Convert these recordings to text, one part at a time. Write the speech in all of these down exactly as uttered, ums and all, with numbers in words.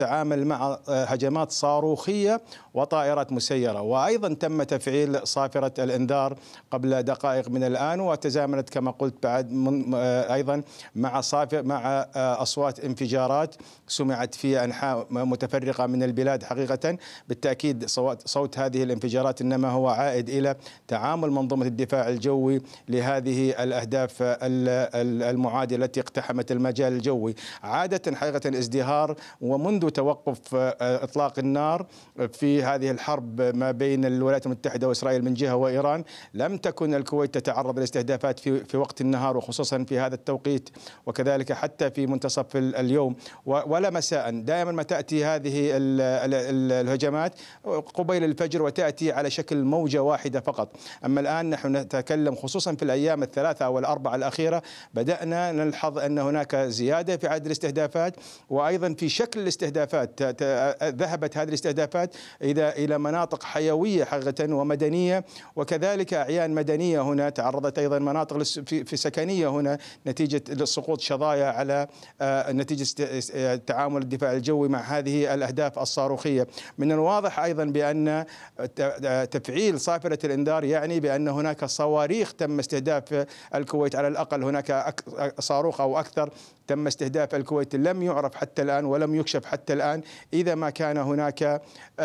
تعامل مع هجمات صاروخية وطائرات مسيرة، وأيضا تم تفعيل صافرة الإنذار قبل دقائق من الآن، وتزامنت كما قلت بعد من أيضا مع صافر مع أصوات انفجارات سمعت في أنحاء متفرقة من البلاد. حقيقة بالتأكيد صوت هذه الانفجارات إنما هو عائد إلى تعامل منظومة الدفاع الجوي لهذه الأهداف المعادية التي اقتحمت المجال الجوي. عادة حقيقة ازدهار ومنذ توقف إطلاق النار في هذه الحرب ما بين الولايات المتحدة وإسرائيل من جهة وإيران، لم تكن الكويت تتعرض لاستهدافات في في وقت النهار وخصوصا في هذا التوقيت، وكذلك حتى في منتصف اليوم ولا مساء. دائما ما تأتي هذه الهجمات قبيل الفجر وتأتي على شكل موجة واحدة فقط. أما الآن نحن نتكلم خصوصا في الأيام الثلاثة أو الأربعة الأخيرة بدأنا نلحظ أن هناك زيادة في عدد الاستهدافات، وأيضا في شكل الاستهدافات. ذهبت هذه الاستهدافات إلى مناطق حيوية حقيقة ومدنية، وكذلك أعيان مدنية هنا تعرضت أيضا مناطق في سكنية هنا نتيجة سقوط شظايا على نتيجة تعامل الدفاع الجوي مع هذه الأهداف الصاروخية. من الواضح أيضا بأن تفعيل صافرة الإنذار يعني بأن هناك صواريخ تم استهداف الكويت، على الأقل هناك صاروخ أو أكثر تم استهداف الكويت، لم يعرف حتى الآن ولم يكشف حتى الآن إذا ما كان هناك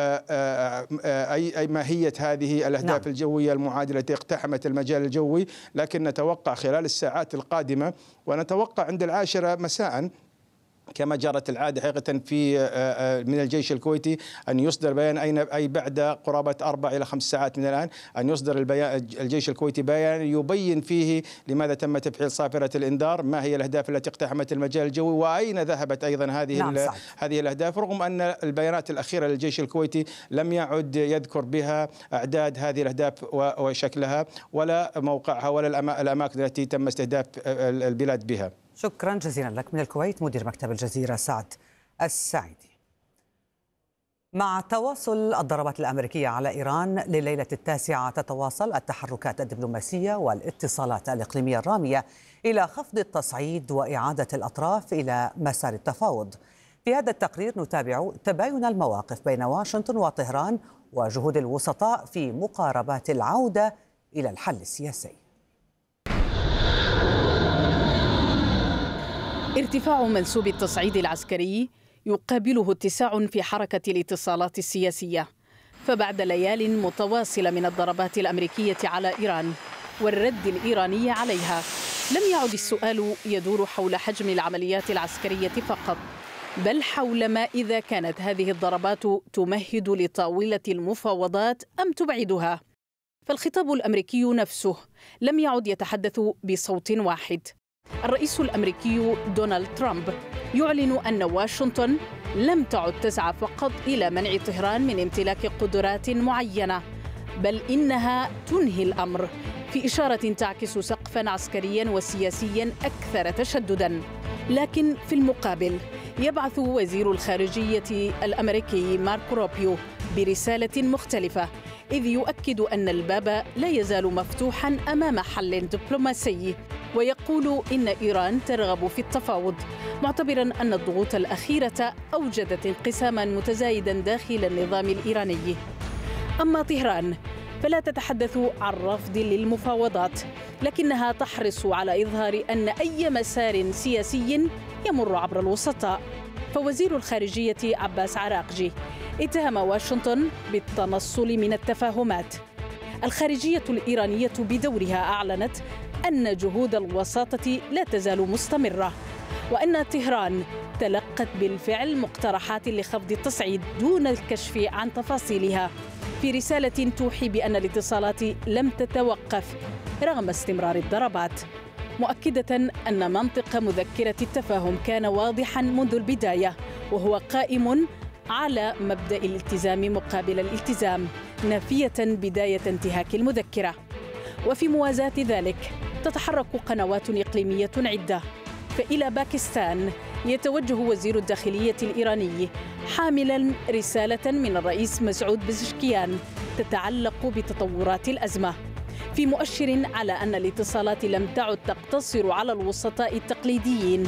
أي ماهية هذه الأهداف نعم. الجوية المعادلة التي اقتحمت المجال الجوي. لكن نتوقع خلال الساعات القادمة، ونتوقع عند العاشرة مساء كما جرت العادة حقيقة في من الجيش الكويتي أن يصدر بيان أين أي بعد قرابة أربع إلى خمس ساعات من الآن أن يصدر البيان الجيش الكويتي بيان يبين فيه لماذا تم تفعيل صافرة الإنذار، ما هي الأهداف التي اقتحمت المجال الجوي، وأين ذهبت أيضا هذه نعم هذه الأهداف، رغم أن البيانات الأخيرة للجيش الكويتي لم يعد يذكر بها أعداد هذه الأهداف وشكلها ولا موقعها ولا الأماكن التي تم استهداف البلاد بها. شكرا جزيلا لك من الكويت مدير مكتب الجزيرة سعد السعيدي. مع تواصل الضربات الأمريكية على إيران لليلة التاسعة، تتواصل التحركات الدبلوماسية والاتصالات الإقليمية الرامية إلى خفض التصعيد وإعادة الأطراف إلى مسار التفاوض. في هذا التقرير نتابع تباين المواقف بين واشنطن وطهران وجهود الوسطاء في مقاربات العودة إلى الحل السياسي. ارتفاع منسوب التصعيد العسكري يقابله اتساع في حركة الاتصالات السياسية، فبعد ليال متواصلة من الضربات الأمريكية على إيران والرد الإيراني عليها، لم يعد السؤال يدور حول حجم العمليات العسكرية فقط، بل حول ما إذا كانت هذه الضربات تمهد لطاولة المفاوضات أم تبعدها. فالخطاب الأمريكي نفسه لم يعد يتحدث بصوت واحد. الرئيس الأمريكي دونالد ترامب يعلن أن واشنطن لم تعد تسعى فقط إلى منع طهران من امتلاك قدرات معينة، بل إنها تنهي الأمر، في إشارة تعكس سقفاً عسكرياً وسياسياً أكثر تشدداً. لكن في المقابل يبعث وزير الخارجية الأمريكي ماركو روبيو برسالة مختلفة، إذ يؤكد أن الباب لا يزال مفتوحاً أمام حل دبلوماسي، ويقول إن إيران ترغب في التفاوض، معتبراً أن الضغوط الأخيرة أوجدت انقساماً متزايداً داخل النظام الإيراني. أما طهران فلا تتحدث عن رفض للمفاوضات، لكنها تحرص على إظهار أن أي مسار سياسي يمر عبر الوسطاء. فوزير الخارجية عباس عراقجي اتهم واشنطن بالتنصل من التفاهمات. الخارجية الإيرانية بدورها أعلنت أن جهود الوساطة لا تزال مستمرة، وأن طهران تلقت بالفعل مقترحات لخفض التصعيد دون الكشف عن تفاصيلها، في رسالة توحي بأن الاتصالات لم تتوقف رغم استمرار الضربات، مؤكدة أن منطق مذكرة التفاهم كان واضحا منذ البداية، وهو قائم على مبدأ الالتزام مقابل الالتزام، نافية بداية انتهاك المذكرة. وفي موازاة ذلك تتحرك قنوات إقليمية عدة، فإلى باكستان يتوجه وزير الداخلية الإيراني حاملا رسالة من الرئيس مسعود بزشكيان تتعلق بتطورات الأزمة، في مؤشر على أن الاتصالات لم تعد تقتصر على الوسطاء التقليديين،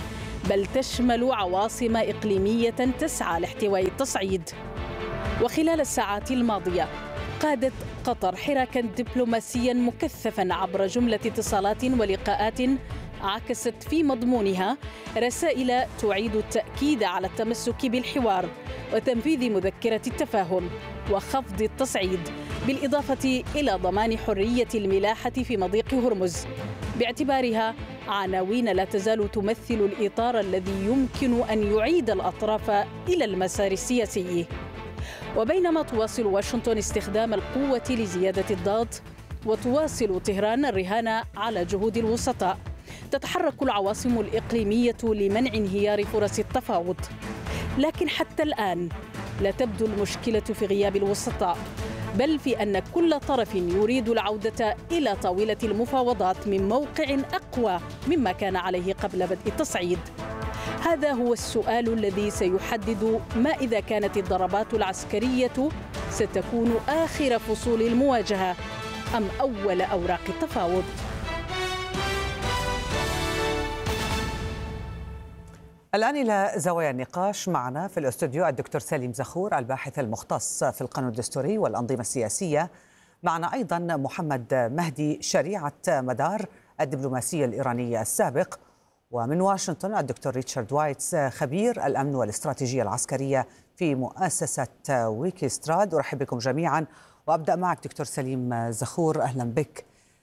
بل تشمل عواصم إقليمية تسعى لاحتواء التصعيد. وخلال الساعات الماضية قادت قطر حراكا دبلوماسيا مكثفا عبر جملة اتصالات ولقاءات عكست في مضمونها رسائل تعيد التأكيد على التمسك بالحوار وتنفيذ مذكرة التفاهم وخفض التصعيد، بالإضافة إلى ضمان حرية الملاحة في مضيق هرمز، باعتبارها عناوين لا تزال تمثل الإطار الذي يمكن أن يعيد الأطراف إلى المسار السياسي. وبينما تواصل واشنطن استخدام القوة لزيادة الضغط وتواصل طهران الرهان على جهود الوسطاء، تتحرك العواصم الإقليمية لمنع انهيار فرص التفاوض. لكن حتى الآن لا تبدو المشكلة في غياب الوسطاء، بل في أن كل طرف يريد العودة إلى طاولة المفاوضات من موقع أقوى مما كان عليه قبل بدء التصعيد. هذا هو السؤال الذي سيحدد ما إذا كانت الضربات العسكرية ستكون آخر فصول المواجهة أم أول أوراق التفاوض. الآن إلى زوايا النقاش. معنا في الاستوديو الدكتور سليم زخور الباحث المختص في القانون الدستوري والأنظمة السياسية. معنا أيضا محمد مهدي شريعة مدار الدبلوماسية الإيرانية السابق. ومن واشنطن الدكتور ريتشارد وايتس خبير الأمن والاستراتيجية العسكرية في مؤسسة ويكيستراد. أرحب بكم جميعا وأبدأ معك دكتور سليم زخور، أهلا بك.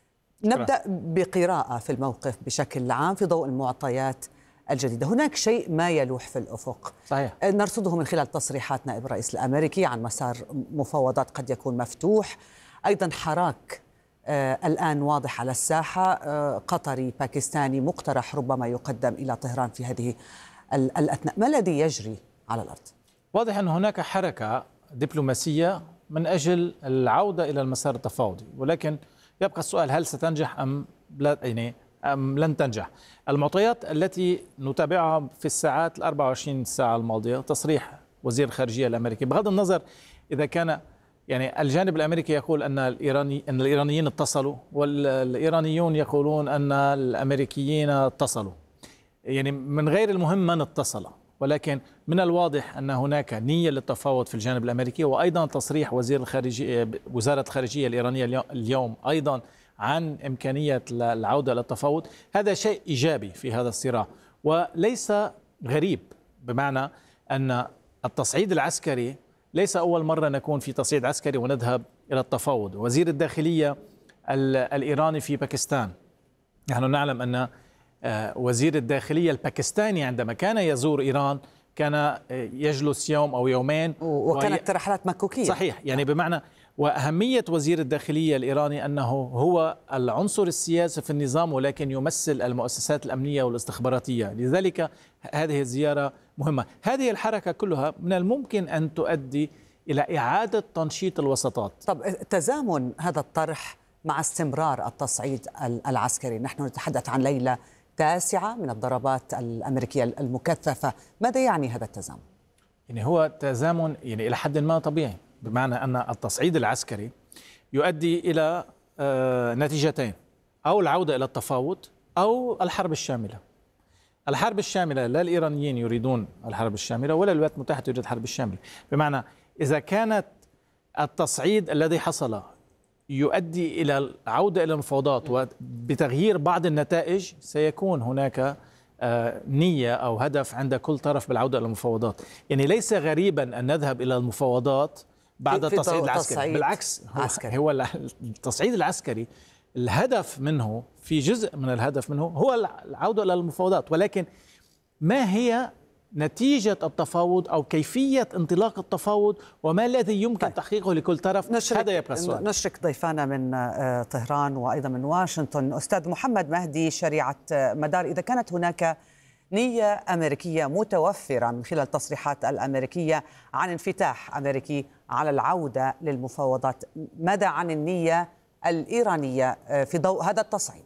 نبدأ بقراءة في الموقف بشكل عام في ضوء المعطيات الجديدة. هناك شيء ما يلوح في الأفق صحيح. نرصده من خلال تصريحات نائب الرئيس الأمريكي عن مسار مفاوضات قد يكون مفتوح، أيضا حراك آه الآن واضح على الساحة، آه قطري باكستاني مقترح ربما يقدم إلى طهران في هذه الأثناء. ما الذي يجري على الأرض؟ واضح أن هناك حركة دبلوماسية من أجل العودة إلى المسار التفاوضي، ولكن يبقى السؤال هل ستنجح أم لا، يعني أم لن تنجح. المعطيات التي نتابعها في الساعات الأربع وعشرين ساعة الماضية تصريح وزير الخارجية الأمريكي، بغض النظر إذا كان يعني الجانب الأمريكي يقول أن الإيراني أن الإيرانيين اتصلوا والإيرانيون يقولون أن الأمريكيين اتصلوا، يعني من غير المهم من اتصل، ولكن من الواضح أن هناك نية للتفاوض في الجانب الأمريكي. وأيضا تصريح وزير الخارجية وزارة الخارجية الإيرانية اليوم أيضا عن إمكانية العودة للتفاوض. هذا شيء إيجابي في هذا الصراع وليس غريب، بمعنى أن التصعيد العسكري ليس أول مرة نكون في تصعيد عسكري ونذهب إلى التفاوض. وزير الداخلية الإيراني في باكستان، نحن نعلم أن وزير الداخلية الباكستاني عندما كان يزور إيران كان يجلس يوم أو يومين، وكانت رحلات مكوكية. صحيح، يعني بمعنى وأهمية وزير الداخلية الإيراني أنه هو العنصر السياسي في النظام ولكن يمثل المؤسسات الأمنية والاستخباراتية، لذلك هذه الزيارة مهمة. هذه الحركة كلها من الممكن أن تؤدي إلى إعادة تنشيط الوساطات. طب تزامن هذا الطرح مع استمرار التصعيد العسكري، نحن نتحدث عن ليلة تاسعة من الضربات الأمريكية المكثفة، ماذا يعني هذا التزامن؟ يعني هو تزامن يعني إلى حد ما طبيعي، بمعنى أن التصعيد العسكري يؤدي إلى نتيجتين، أو العودة إلى التفاوض أو الحرب الشاملة. الحرب الشاملة لا الإيرانيين يريدون الحرب الشاملة ولا الولايات المتحدة تريد الحرب الشاملة، بمعنى إذا كانت التصعيد الذي حصل يؤدي إلى العودة إلى المفاوضات وبتغيير بعض النتائج، سيكون هناك نية أو هدف عند كل طرف بالعودة إلى المفاوضات. يعني ليس غريبا أن نذهب إلى المفاوضات بعد التصعيد العسكري، بالعكس هو, هو التصعيد العسكري الهدف منه، في جزء من الهدف منه هو العودة إلى المفاوضات، ولكن ما هي نتيجة التفاوض أو كيفية انطلاق التفاوض وما الذي يمكن طيب. تحقيقه لكل طرف، هذا يبقى السؤال. نشرك ضيفانا من طهران وأيضا من واشنطن. أستاذ محمد مهدي شريعة مدار، إذا كانت هناك نية أمريكية متوفرة من خلال التصريحات الأمريكية عن انفتاح أمريكي على العودة للمفاوضات، ماذا عن النية الإيرانية في ضوء هذا التصعيد؟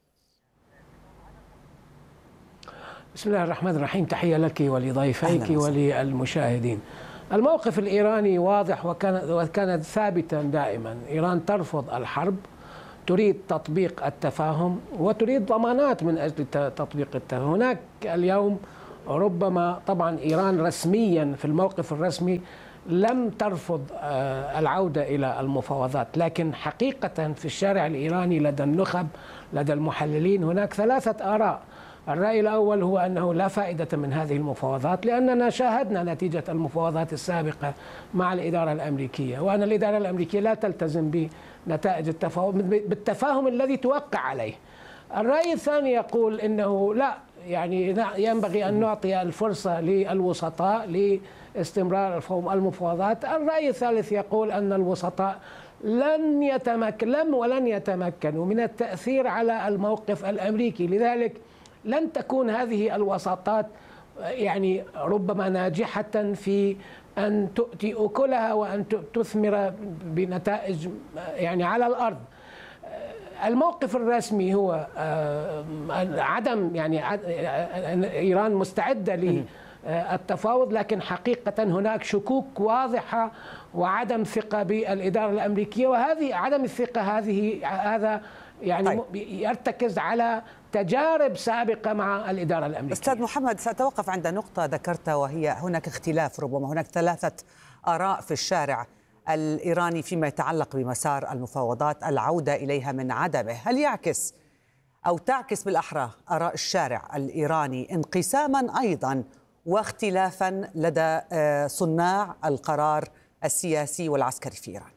بسم الله الرحمن الرحيم. تحية لك ولضيفيك وللمشاهدين. الموقف الإيراني واضح وكان وكان ثابتا دائما. إيران ترفض الحرب، تريد تطبيق التفاهم وتريد ضمانات من أجل تطبيق التفاهم. هناك اليوم ربما طبعا إيران رسميا في الموقف الرسمي لم ترفض العودة إلى المفاوضات، لكن حقيقة في الشارع الإيراني لدى النخب لدى المحللين هناك ثلاثة آراء. الرأي الأول هو أنه لا فائدة من هذه المفاوضات، لأننا شاهدنا نتيجة المفاوضات السابقة مع الإدارة الأمريكية، وأن الإدارة الأمريكية لا تلتزم بنتائج التفاوض بالتفاهم الذي توقع عليه. الرأي الثاني يقول أنه لا، يعني ينبغي أن نعطي الفرصة للوسطاء لاستمرار المفاوضات. الرأي الثالث يقول أن الوسطاء لن يتمكن لم ولن يتمكنوا من التأثير على الموقف الأمريكي، لذلك لن تكون هذه الوساطات يعني ربما ناجحة في أن تؤتي أكلها وأن تثمر بنتائج يعني على الأرض. الموقف الرسمي هو عدم يعني إيران مستعدة للتفاوض، لكن حقيقة هناك شكوك واضحة وعدم ثقة بالإدارة الأمريكية، وهذه عدم الثقة هذه هذا يعني طيب. يرتكز على تجارب سابقة مع الإدارة الأمريكية. أستاذ محمد، سأتوقف عند نقطة ذكرتها، وهي هناك اختلاف، ربما هناك ثلاثة آراء في الشارع الإيراني فيما يتعلق بمسار المفاوضات، العودة إليها من عدمه. هل يعكس أو تعكس بالأحرى آراء الشارع الإيراني انقساما أيضا واختلافا لدى صناع القرار السياسي والعسكري في إيران؟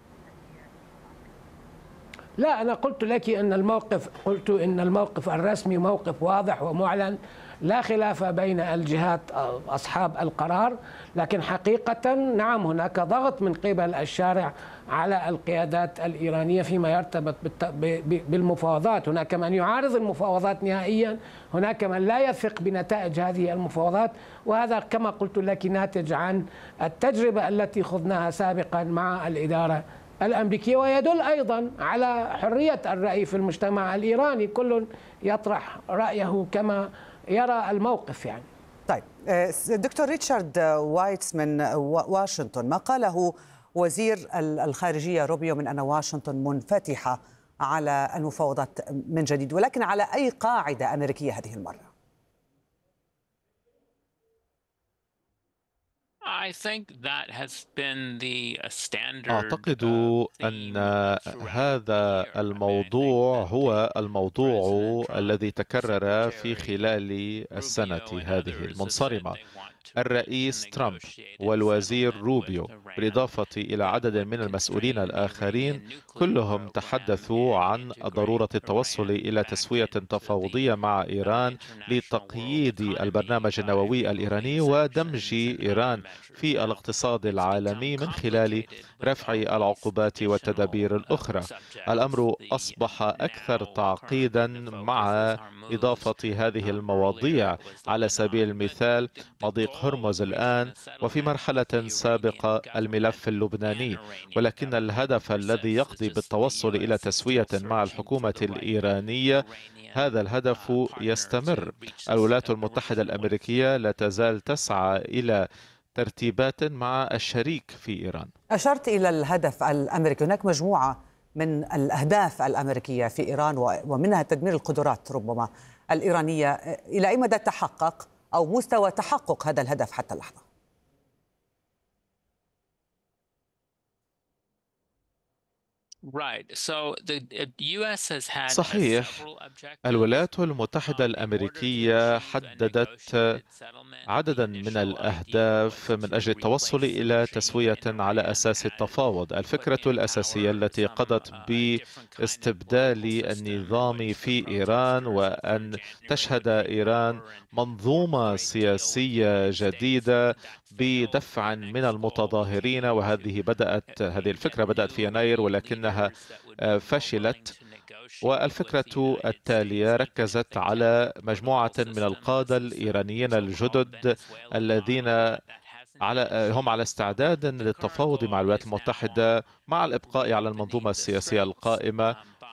لا، أنا قلت لك أن الموقف قلت إن الموقف الرسمي موقف واضح ومعلن، لا خلاف بين الجهات أصحاب القرار، لكن حقيقة نعم هناك ضغط من قبل الشارع على القيادات الإيرانية فيما يرتبط بالمفاوضات. هناك من يعارض المفاوضات نهائيا، هناك من لا يثق بنتائج هذه المفاوضات، وهذا كما قلت لك ناتج عن التجربة التي خضناها سابقا مع الإدارة الأمريكية، ويدل أيضا على حرية الرأي في المجتمع الإيراني، كل يطرح رأيه كما يرى الموقف يعني. طيب دكتور ريتشارد وايتس من واشنطن، ما قاله وزير الخارجية روبيو من أن واشنطن منفتحة على المفاوضات من جديد، ولكن على أي قاعدة أمريكية هذه المرة؟ أعتقد أن هذا الموضوع هو الموضوع الذي تكرر في خلال السنة هذه المنصرمة. الرئيس ترامب والوزير روبيو بالإضافة إلى عدد من المسؤولين الآخرين كلهم تحدثوا عن ضرورة التوصل إلى تسوية تفاوضية مع إيران لتقييد البرنامج النووي الإيراني ودمج إيران في الاقتصاد العالمي من خلال رفع العقوبات والتدابير الأخرى. الأمر أصبح أكثر تعقيدا مع إضافة هذه المواضيع، على سبيل المثال مضيق هرمز الآن، وفي مرحلة سابقة الملف اللبناني، ولكن الهدف الذي يقضي بالتوصل إلى تسوية مع الحكومة الإيرانية هذا الهدف يستمر. الولايات المتحدة الأمريكية لا تزال تسعى إلى ترتيبات مع الشريك في إيران. أشرت إلى الهدف الأمريكي، هناك مجموعة من الأهداف الأمريكية في إيران ومنها تدمير القدرات ربما الإيرانية، إلى أي مدى تحقق أو مستوى تحقق هذا الهدف حتى اللحظة؟ صحيح، الولايات المتحدة الأمريكية حددت عددا من الأهداف من أجل التوصل إلى تسوية على أساس التفاوض. الفكرة الأساسية التي قضت باستبدال النظام في إيران وأن تشهد إيران منظومة سياسية جديدة بدفع من المتظاهرين، وهذه بدأت هذه الفكرة بدأت في يناير ولكنها فشلت. والفكرة التالية ركزت على مجموعة من القادة الإيرانيين الجدد الذين على هم على استعداد للتفاوض مع الولايات المتحدة مع الإبقاء على المنظومة السياسية القائمة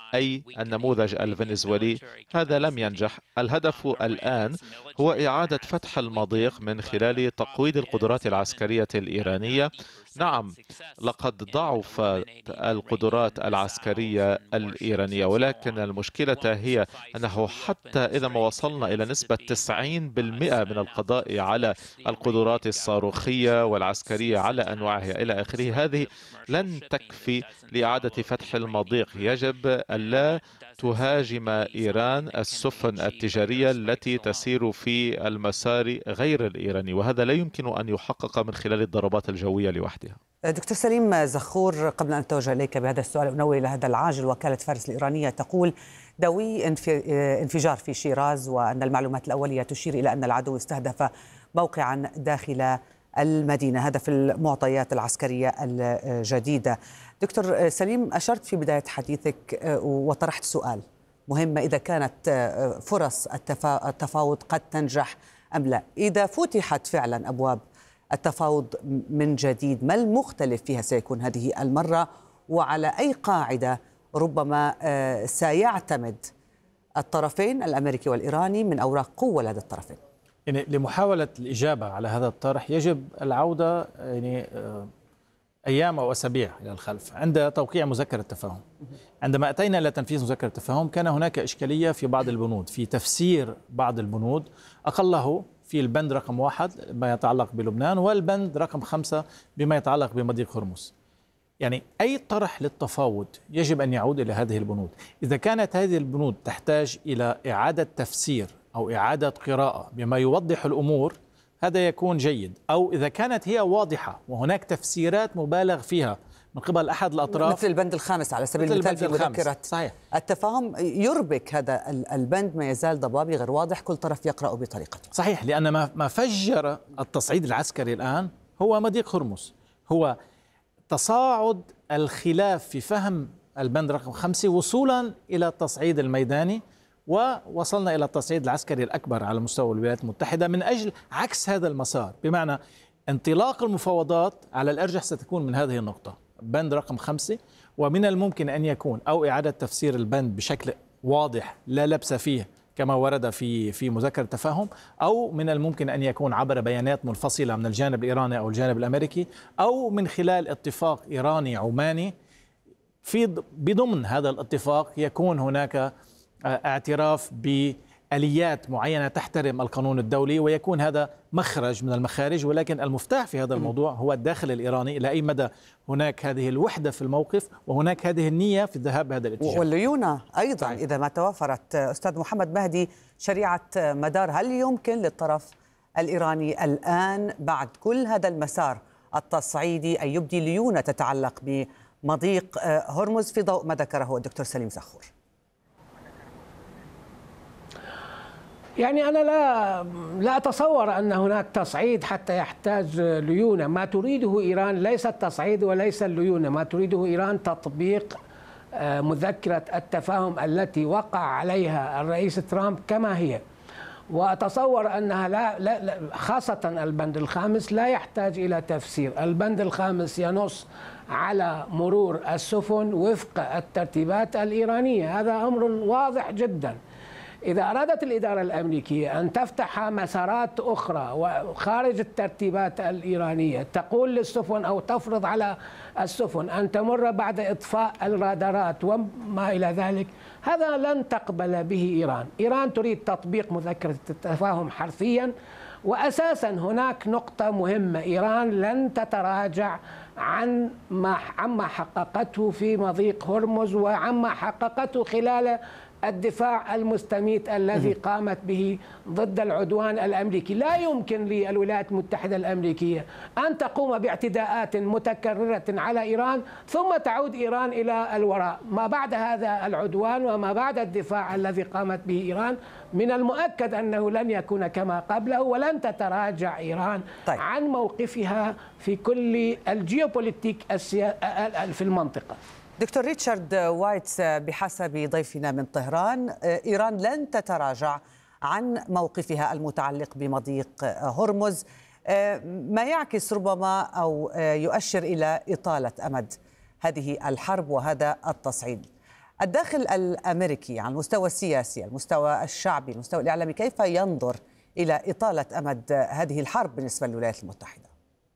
أي النموذج الفنزويلي، هذا لم ينجح. الهدف الآن هو إعادة فتح المضيق من خلال تقويض القدرات العسكرية الإيرانية. نعم، لقد ضعفت القدرات العسكرية الإيرانية، ولكن المشكلة هي أنه حتى إذا ما وصلنا إلى نسبة تسعين بالمئة من القضاء على القدرات الصاروخية والعسكرية على أنواعها إلى آخره، هذه لن تكفي لإعادة فتح المضيق. يجب ألا تهاجم إيران السفن التجارية التي تسير في المسار غير الإيراني، وهذا لا يمكن أن يحقق من خلال الضربات الجوية لوحدها. دكتور سليم زخور، قبل أن أتوجه إليك بهذا السؤال أنوه إلى هذا العاجل، وكالة فارس الإيرانية تقول دوي انفجار في شيراز، وأن المعلومات الأولية تشير إلى أن العدو استهدف موقعا داخل المدينة. هذا في المعطيات العسكرية الجديدة. دكتور سليم، أشرت في بداية حديثك وطرحت سؤال مهم: إذا كانت فرص التفاوض قد تنجح أم لا؟ إذا فتحت فعلا أبواب التفاوض من جديد، ما المختلف فيها سيكون هذه المرة، وعلى أي قاعدة ربما سيعتمد الطرفين الأمريكي والإيراني من أوراق قوة لدى الطرفين؟ يعني لمحاولة الإجابة على هذا الطرح يجب العودة يعني أيام أو أسابيع إلى الخلف عند توقيع مذكرة التفاهم. عندما أتينا إلى تنفيذ مذكرة التفاهم كان هناك إشكالية في بعض البنود، في تفسير بعض البنود، أقله في البند رقم واحد بما يتعلق بلبنان، والبند رقم خمسة بما يتعلق بمضيق هرمز. يعني أي طرح للتفاوض يجب أن يعود إلى هذه البنود. إذا كانت هذه البنود تحتاج إلى إعادة تفسير أو إعادة قراءة بما يوضح الأمور، هذا يكون جيد. أو إذا كانت هي واضحة وهناك تفسيرات مبالغ فيها من قبل أحد الأطراف، مثل البند الخامس على سبيل المثال في مذكرة التفاهم، يربك هذا البند ما يزال ضبابي غير واضح، كل طرف يقرأ بطريقته. صحيح، لأن ما فجر التصعيد العسكري الآن هو مضيق هرمز، هو تصاعد الخلاف في فهم البند رقم خمسة وصولا إلى التصعيد الميداني، ووصلنا إلى التصعيد العسكري الأكبر على مستوى الولايات المتحدة من أجل عكس هذا المسار. بمعنى انطلاق المفاوضات على الأرجح ستكون من هذه النقطة، بند رقم خمسة، ومن الممكن أن يكون أو إعادة تفسير البند بشكل واضح لا لبس فيه كما ورد في في مذكرة التفاهم، أو من الممكن أن يكون عبر بيانات منفصلة من الجانب الإيراني أو الجانب الأمريكي، أو من خلال اتفاق إيراني عماني في بضمن هذا الاتفاق يكون هناك اعتراف بآليات معينة تحترم القانون الدولي، ويكون هذا مخرج من المخارج. ولكن المفتاح في هذا الموضوع هو الداخل الإيراني، إلى أي مدى هناك هذه الوحدة في الموقف وهناك هذه النية في الذهاب بهذا الاتجاه. والليونة أيضا إذا ما توافرت. أستاذ محمد مهدي، شريعة مدار، هل يمكن للطرف الإيراني الآن بعد كل هذا المسار التصعيدي أن يبدي ليونة تتعلق بمضيق هرمز في ضوء ما ذكره الدكتور سليم زخور؟ يعني أنا لا لا أتصور أن هناك تصعيد حتى يحتاج ليونة. ما تريده إيران ليس التصعيد وليس الليونة، ما تريده إيران تطبيق مذكرة التفاهم التي وقع عليها الرئيس ترامب كما هي. وأتصور أنها لا, لا خاصة البند الخامس لا يحتاج إلى تفسير. البند الخامس ينص على مرور السفن وفق الترتيبات الإيرانية، هذا أمر واضح جدا. إذا أرادت الإدارة الأمريكية أن تفتح مسارات أخرى وخارج الترتيبات الإيرانية، تقول للسفن أو تفرض على السفن أن تمر بعد إطفاء الرادارات وما إلى ذلك، هذا لن تقبل به إيران. إيران تريد تطبيق مذكرة التفاهم حرفيا. وأساسا هناك نقطة مهمة، إيران لن تتراجع عن ما عما حققته في مضيق هرمز وعما حققته خلال الدفاع المستميت الذي قامت به ضد العدوان الأمريكي. لا يمكن للولايات المتحدة الأمريكية أن تقوم باعتداءات متكررة على إيران ثم تعود إيران إلى الوراء. ما بعد هذا العدوان وما بعد الدفاع الذي قامت به إيران من المؤكد أنه لن يكون كما قبله، ولن تتراجع إيران طيب. عن موقفها في كل الجيوبوليتيك في المنطقة. دكتور ريتشارد وايتس، بحسب ضيفنا من طهران، إيران لن تتراجع عن موقفها المتعلق بمضيق هرمز، ما يعكس ربما أو يؤشر إلى إطالة أمد هذه الحرب وهذا التصعيد. الداخل الأمريكي على المستوى السياسي، المستوى الشعبي، المستوى الإعلامي، كيف ينظر إلى إطالة أمد هذه الحرب بالنسبة للولايات المتحدة؟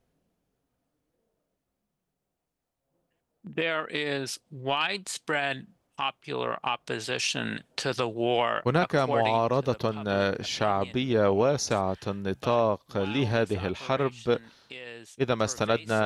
There is widespread popular opposition to the war. هناك معارضة شعبية واسعة النطاق لهذه الحرب إذا ما استندنا